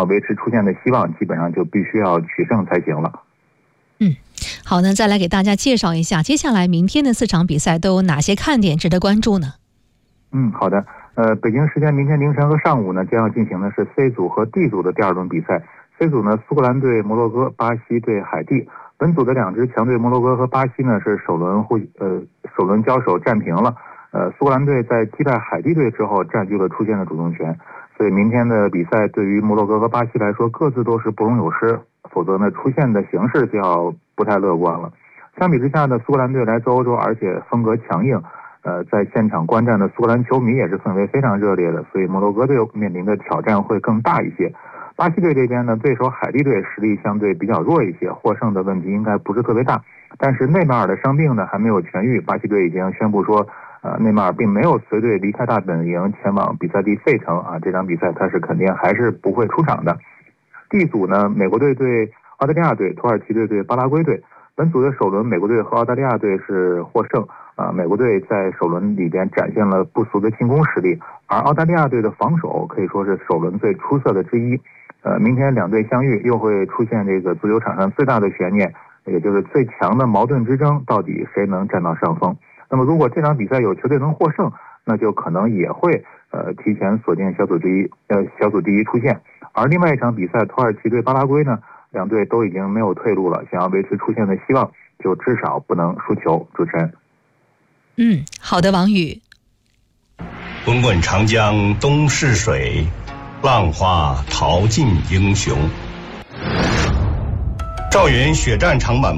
维持出线的希望，基本上就必须要取胜才行了。 好，那再来给大家介绍一下接下来明天的4场比赛都有哪些看点值得关注呢？ 好的。北京时间明天凌晨和上午呢，将要进行的是 C 组和 D 组的第2轮比赛。C 组呢，苏格兰对摩洛哥，巴西对海地。本组的2支强队摩洛哥和巴西呢是首轮交手战平了。苏格兰队在击败海地队之后占据了出线的主动权，所以明天的比赛对于摩洛哥和巴西来说各自都是不容有失，否则呢出线的形势就要不太乐观了。相比之下呢，苏格兰队来自欧洲，而且风格强硬，在现场观战的苏格兰球迷也是氛围非常热烈的，所以摩洛哥队面临的挑战会更大一些。巴西队这边呢，对手海地队实力相对比较弱一些，获胜的问题应该不是特别大。但是内马尔的伤病呢还没有痊愈，巴西队已经宣布说，内马尔并没有随队离开大本营前往比赛地费城啊，这场比赛他是肯定还是不会出场的。D 组呢，美国队对澳大利亚队，土耳其队对巴拉圭队。本组的首轮，美国队和澳大利亚队是获胜。美国队在首轮里边展现了不俗的进攻实力，而澳大利亚队的防守可以说是首轮最出色的之一。明天2队相遇，又会出现这个足球场上最大的悬念，也就是最强的矛盾之争，到底谁能占到上风？那么如果这场比赛有球队能获胜，那就可能也会提前锁定小组第一出线。而另外一场比赛，土耳其对巴拉圭呢，2队都已经没有退路了，想要维持出线的希望，就至少不能输球。主持人。 好的，王宇。 滚滚长江东逝水，浪花淘尽英雄。赵源血战长满